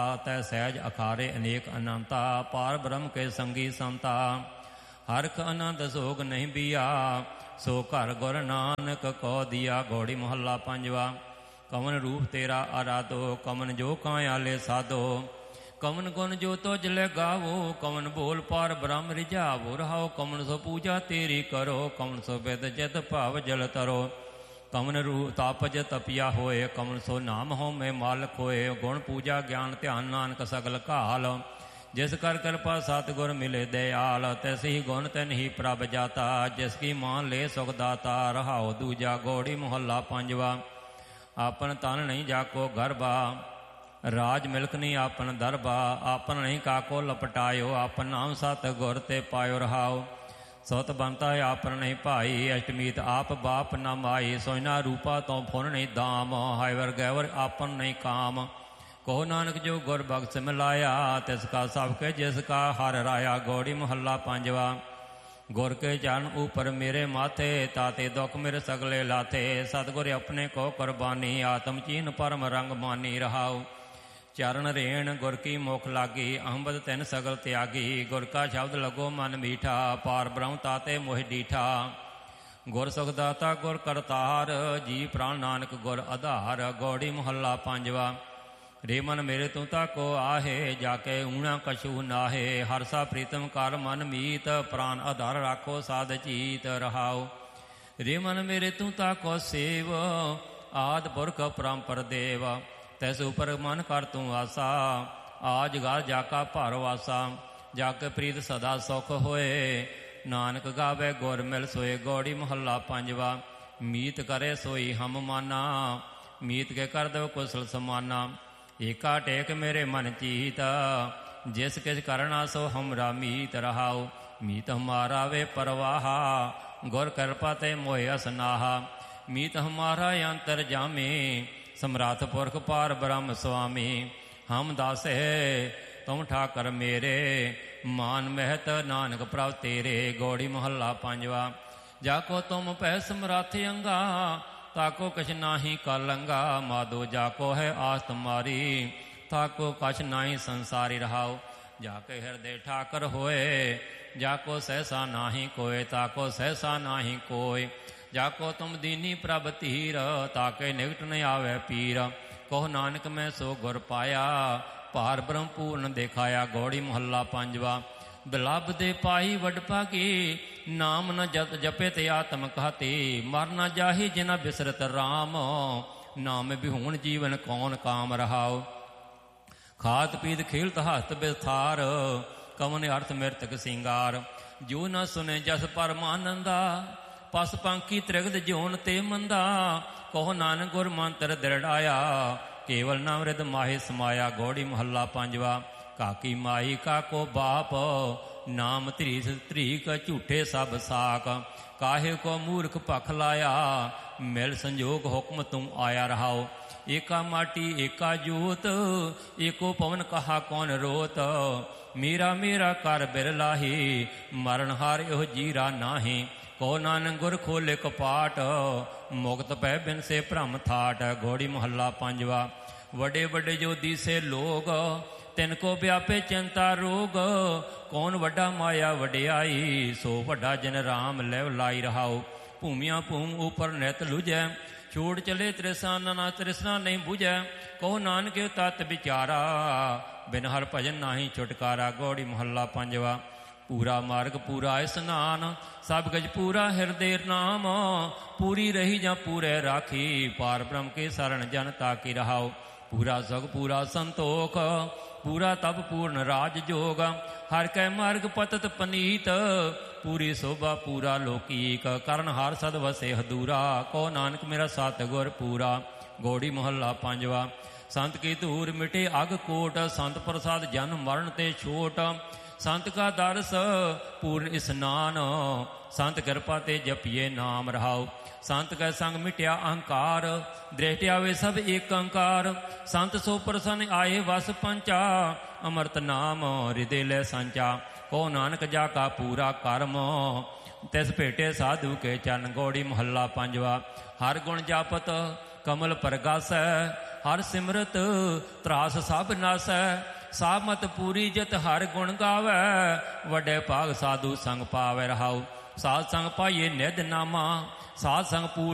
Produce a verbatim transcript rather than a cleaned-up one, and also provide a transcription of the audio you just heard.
ਤੈ ਸਹਿਜ ਅਖਾਰੇ ਅਨੇਕ ਅਨੰਤਾ ਪਾਰ ਬ੍ਰਹਮ ਕੇ ਸੰਗੀ ਸੰਤਾ ਹਰਖ ਆਨੰਦ ਸੋਗ ਨਹੀਂ ਬੀਆ ਸੋ ਘਰ ਗੁਰ ਨਾਨਕ ਕੋ ਦੀਆ। ਘੋੜੀ ਮੁਹੱਲਾ ਪੰਜਵਾ। ਕਵਨ ਰੂਪ ਤੇਰਾ ਆਰਾਧੋ ਕਵਨ ਜੋ ਕਾਂ ਆਲੇ ਸਾਧੋ ਕਵਨ ਗੁਣ ਜੋ ਤੁਝ ਲੈ ਗਾਵੋ ਕਵਨ ਬੋਲ ਪਾਰ ਬ੍ਰਹਮ ਰਿਝਾਵੋ ਰਹਾਓ ਕਵਨ ਸੋ ਪੂਜਾ ਤੇਰੀ ਕਰੋ ਕਵਨ ਸੋ ਬਿਦ ਜਿਤ ਭਾਵ ਜਲ ਤਰੋ ਕਵਨ ਰੂ ਤਾਪਜ ਤਪਿਆ ਹੋਏ ਕਵਨ ਸੋ ਨਾਮ ਹੋ ਮੈਂ ਮਾਲਕ ਹੋਏ ਗੁਣ ਪੂਜਾ ਗਿਆਨ ਧਿਆਨ ਨਾਨਕ ਸਗਲ ਘਾਲ ਜਿਸ ਕਰ ਕਿਰਪਾ ਸਤਿਗੁਰ ਮਿਲੇ ਦਇਆਲ ਤਿਸ ਹੀ ਗੁਣ ਤਿਨ ਹੀ ਪ੍ਰਭ ਜਾਤਾ ਜਿਸ ਕੀ ਮਾਨ ਲੈ ਸੁਖ ਦਾਤਾ ਰਹਾਓ ਦੂਜਾ। ਘੋੜੀ ਮੁਹੱਲਾ ਪੰਜਵਾ। ਆਪਨ ਤਨ ਨਹੀਂ ਜਾਕੋ ਗਰਬਾ ਰਾਜ ਮਿਲਕ ਨਹੀਂ ਆਪਨ ਦਰਬਾ ਆਪਨ ਨਹੀਂ ਕਾਕੋ ਲਪਟਾਇਓ ਆਪਨ ਨਾਮ ਸਤ ਗੁਰ ਤੇ ਪਾਇਓ ਰਹਾਓ ਸੁਤ ਬੰਤਾ ਆਪਨ ਨਹੀਂ ਭਾਈ ਅਸ਼ਟਮੀਤ ਆਪ ਬਾਪ ਨਾ ਮਾਈ ਸੋਇਨਾ ਰੂਪਾ ਤੋਂ ਫੁਨ ਨਹੀਂ ਦਾਮ ਹਾਇ ਵਰ ਗੈਵਰ ਆਪਨ ਨਹੀਂ ਕਾਮ ਕਹੋ ਨਾਨਕ ਜੋ ਗੁਰ ਬਖਸ਼ ਮਿਲਾਇਆ ਤਿਸ ਕਾ ਸਭ ਕੇ ਜਿਸ ਕਾ ਹਰ ਰਾਇਆ। ਘੋੜੀ ਮੁਹੱਲਾ ਪੰਜਵਾ। ਗੁਰ ਕੇ ਚਰਨ ਉਪਰ ਮੇਰੇ ਮਾਥੇ ਤਾਤੇ ਦੁਖ ਮੇਰੇ ਸਗਲੇ ਲਾਥੇ ਸਤਿਗੁਰ ਆਪਣੇ ਕੋ ਕੁਰਬਾਨੀ ਆਤਮ ਚੀਨ ਪਰਮ ਰੰਗ ਮਾਨੀ ਰਹਾਓ। ਚਰਨ ਰੇਣ ਗੁਰ ਕੀ ਮੁਖ ਲਾਗੀ ਅਹੰਬਦ ਤਿਨ ਸਗਲ ਤਿਆਗੀ ਗੁਰ ਕਾ ਸ਼ਬਦ ਲਗੋ ਮਨ ਮੀਠਾ ਪਾਰ ਬ੍ਰਹਮ ਤਾਤੇ ਮੋਹਿ ਡੀਠਾ ਗੁਰ ਸੁਖ ਦਾਤਾ ਗੁਰ ਕਰਤਾਰ ਜੀ ਪ੍ਰਾਣ ਨਾਨਕ ਗੁਰ ਆਧਾਰ। ਘੋੜੀ ਮੁਹੱਲਾ ਪੰਜਵਾ। ਰੇ ਮਨ ਮੇਰੇ ਤੂੰ ਤਾਕੋ ਆਹੇ ਜਾ ਕੇ ਊਣਾ ਕਛੂ ਨਾਹੇ ਹਰਸਾ ਪ੍ਰੀਤਮ ਕਰ ਮਨ ਮੀਤ ਪ੍ਰਾਨ ਆਧਾਰ ਰਾਖੋ ਸਾਧ ਚੀਤ ਰਹਾਓ। ਰੇ ਮਨ ਮੇਰੇ ਤੂੰ ਤਾਕੋ ਸੇਵ ਆਦ ਪੁਰਖ ਪਰੰਪਰ ਦੇਵ ਤੈਸ ਉਪਰ ਮਨ ਕਰ ਤੂੰ ਆਸਾ ਆਜ ਗਾਰ ਜਾ ਕਾ ਭਾਰ ਵਾਸਾ ਜਾ ਕੇ ਪ੍ਰੀਤ ਸਦਾ ਸੁਖ ਹੋਏ ਨਾਨਕ ਗਾਵੇ ਗੁਰ ਮਿਲ ਸੋਏ। ਘੋੜੀ ਮੁਹੱਲਾ ਪੰਜਵਾ। ਮੀਤ ਕਰੇ ਸੋਈ ਹਮ ਮਾਨਾ ਮੀਤ ਕੇ ਕਰ ਦਵ ਕੁਸਲ ਸਮਾਨਾ ਏਕਾ ਟੇਕ ਮੇਰੇ ਮਨ ਚੀਤ ਜਿਸ ਕਿਸ ਕਰਨਾ ਸੋ ਹਮਰਾ ਮੀਤ ਰਹਾਓ। ਮੀਤ ਹਮਾਰਾ ਵੇ ਪਰਵਾਹਾ ਗੁਰ ਕਿਰਪਾ ਤੇ ਮੋਹਿ ਅਸਨਾਹਾ ਮੀਤ ਹਮਾਰਾ ਅੰਤਰ ਜਾਮੇ ਸਮਰਾਥ ਪੁਰਖ ਪਾਰ ਬ੍ਰਹਮ ਸੁਆਮੀ ਹਮ ਦਾਸੇ ਤੁਮ ਠਾਕਰ ਮੇਰੇ ਮਾਨ ਮਹਿਤ ਨਾਨਕ ਪ੍ਰਭ ਤੇਰੇ। ਘੋੜੀ ਮੁਹੱਲਾ ਪੰਜਵਾ। ਜਾ ਕੋ ਤੁਮ ਪੈ ਸਮਰਾਥ ਅੰਗਾ ਤਾਕੋ ਕਛ ਨਾਹੀ ਕਾਲੰਗਾ ਮਾਧੋ ਜਾਕੋ ਹੈ ਆਸ ਤੁਮਾਰੀ ਤਾਕੋ ਕਛ ਨਾਹੀ ਸੰਸਾਰੀ ਰਹਾਓ। ਜਾ ਕੇ ਹਿਰਦੇ ਠਾਕਰ ਹੋਏ ਜਾਕੋ ਸਹਿਸਾ ਨਾਹੀ ਕੋਏ ਤਾਕੋ ਸਹਿਸਾ ਨਾਹੀ ਕੋਏ ਜਾਕੋ ਤੁਮ ਦੀਨੀ ਪ੍ਰਭ ਧੀਰ ਤਾਕੇ ਨਿਕਟ ਨ ਆਵੇ ਪੀਰ ਕਹੋ ਨਾਨਕ ਮੈਂ ਸੋ ਗੁਰ ਪਾਇਆ ਭਾਰ ਬ੍ਰਹਮ ਪੂਰਨ ਦੇਖਾਇਆ। ਘੋੜੀ ਮੁਹੱਲਾ ਪੰਜਵਾ। ਬਿਲਬ ਦੇ ਪਾਈ ਵਡ ਭਾਗੀ ਨਾਮ ਨ ਜਤ ਜਪੇ ਤੇ ਆਤਮ ਕਹਤੇ ਮਰ ਨ ਜਾਹੀ ਜਿਨਾ ਬਿਸਰਤ ਰਾਮ ਨਾਮ ਬਿਹੂਣ ਜੀਵਨ ਕੌਣ ਕਾਮ ਰਹਾਓ। ਖਾਤ ਪੀਤ ਖੇਲਤ ਹਸਤ ਬਿਸਥਾਰ ਕਵਨ ਅਰਥ ਮਿਰਤਕ ਸਿੰਗਾਰ ਜੋ ਨ ਸੁਨੇ ਜਸ ਪਰਮਾਨੰਦਾ ਪਸ ਪੰਖੀ ਤ੍ਰਿਗਦ ਜਿਉਣ ਤੇ ਮੰਦਾ ਕਹੋ ਨਾਨਕ ਗੁਰ ਮੰਤਰ ਦ੍ਰਿੜਾਇਆ ਕੇਵਲ ਨਾਮ ਰਿਦ ਮਾਹੇ ਸਮਾਇਆ। ਘੋੜੀ ਮੁਹੱਲਾ ਪੰਜਵਾ। ਕਾਕੀ ਮਾਈ ਕਾਕੋ ਬਾਪ ਨਾਮ ਧਰੀਸ ਧਰੀਕ ਝੂਠੇ ਸਭ ਸਾਕ ਕਾਹੇ ਕੋ ਮੂਰਖ ਭਖ ਲਾਇਆ ਮਿਲ ਸੰਜੋਗ ਹੁਕਮ ਤੂੰ ਆਇਆ ਰਹਾਓ। ਏਕਾ ਮਾਟੀ ਏਕਾ ਜੋਤ ਏਕੋ ਪਵਨ ਕਹਾ ਕੌਣ ਰੋਤ ਮੇਰਾ ਮੇਰਾ ਕਰ ਬਿਰਲਾਹੀ ਮਰਨ ਹਾਰ ਇਹੋ ਜੀਰਾ ਨਾਹੀ ਕੋ ਨਾਨਕ ਗੁਰ ਖੋਲੇ ਕਪਾਟ ਮੁਕਤ ਪੈ ਬਿਨ ਸੇ ਭ੍ਰਮ ਥਾਟ। ਘੋੜੀ ਮੁਹੱਲਾ ਪੰਜਵਾ। ਵੱਡੇ ਵੱਡੇ ਜੋ ਦੀਸੇ ਲੋਗ ਤਿਨ ਕੋ ਵਿਆਪੇ ਚਿੰਤਾ ਰੋਗ ਕੌਣ ਵੱਡਾ ਮਾਇਆ ਵਡਿਆਈ ਸੋ ਵੱਡਾ ਜਿਨ ਰਾਮ ਲੈਵ ਲਾਈ ਰਹਾਓ। ਭੂਮੀਆਂ ਭੂਮ ਉਪਰ ਨਿਤ ਲੁਝੈ ਛੋੜ ਚਲੇ ਤ੍ਰਿਸ਼ਨਾ ਨਾ ਤ੍ਰਿਸ਼ਨਾ ਨਹੀਂ ਬੁਝੈ ਕਹੋ ਨਾਨਕ ਤਤ ਵਿਚਾਰਾ ਬਿਨ ਹਰ ਭਜਨ ਨਾਹੀ ਛੁਟਕਾਰਾ। ਘੋੜੀ ਮੁਹੱਲਾ ਪੰਜਵਾ। ਪੂਰਾ ਮਾਰਗ ਪੂਰਾ ਇਸਨਾਨ ਸਭ ਗਜ ਪੂਰਾ ਹਿਰਦੇ ਨਾਮ ਪੂਰੀ ਰਹੀ ਜਾਂ ਪੂਰੇ ਰਾਖੀ ਪਾਰ ਬ੍ਰਹਮ ਕੇ ਸਰਣ ਜਨ ਤਾਕੀ ਰਹਾਓ। ਪੂਰਾ ਸੁਖ ਪੂਰਾ ਸੰਤੋਖ ਪੂਰਾ ਤਪ ਪੂਰਨ ਰਾਜ ਜੋਗ ਹਰ ਕੈ ਮਾਰਗ ਪਤਤ ਪਨੀਤ ਪੂਰੀ ਸੋਭਾ ਪੂਰਾ ਲੋਕੀਕ ਕਰਨ ਹਰ ਸਦ ਵਸੇ ਹਦੂਰਾ ਕੋ ਨਾਨਕ ਮੇਰਾ ਸਤਿਗੁਰ ਪੂਰਾ। ਘੋੜੀ ਮੁਹੱਲਾ ਪੰਜਵਾ। ਸੰਤ ਕੀ ਧੂਰ ਮਿਟੇ ਅਗ ਕੋਟ ਸੰਤ ਪ੍ਰਸਾਦ ਜਨਮ ਮਰਨ ਤੇ ਛੋਟ ਸੰਤ ਕਾ ਦਰਸ ਪੂਰਨ ਇਸਨਾਨ ਸੰਤ ਕਿਰਪਾ ਤੇ ਜਪੀਏ ਨਾਮ ਰਹਾਓ। ਸੰਤ ਕੈ ਸੰਗ ਮਿਟਿਆ ਅਹੰਕਾਰ ਦ੍ਰਿਸ਼ਟ ਆਵੇ ਸਭ ਏਕ ਅੰਕਾਰ ਸੰਤ ਸੋ ਪ੍ਰਸੰਨ ਆਏ ਵਸ ਪੰਚਾ ਅੰਮ੍ਰਿਤ ਨਾਮ ਹਿਰਦੇ ਲੈ ਸੰਚਾ ਕੋ ਨਾਨਕ ਜਾ ਕਾ ਪੂਰਾ ਕਰਮ ਤਿਸ ਭੇਟੇ ਸਾਧੂ ਕੇ ਚਰਨ। ਘੋੜੀ ਮੁਹੱਲਾ ਪੰਜਵਾ। ਹਰ ਗੁਣ ਜਾਪਤ ਕਮਲ ਪ੍ਰਗਾਸੈ ਹਰ ਸਿਮਰਤ ਤਰਾਸ ਸਭ ਨਾਸੈ। ਸਾਮਤ ਪੂਰੀ ਜਿਤ ਹਰ ਗੁਣ ਗਾਵੈ, ਵੱਡੇ ਭਾਗ ਸਾਧੂ ਸੰਗ ਪਾਵੈ ਰਹਾਉ। ਸਾਧ ਸੰਗ ਪਾਈਏ ਨਿਧ ਨਾਮਾ, ਸਾਧ ਸੰਗ ਪੂਰ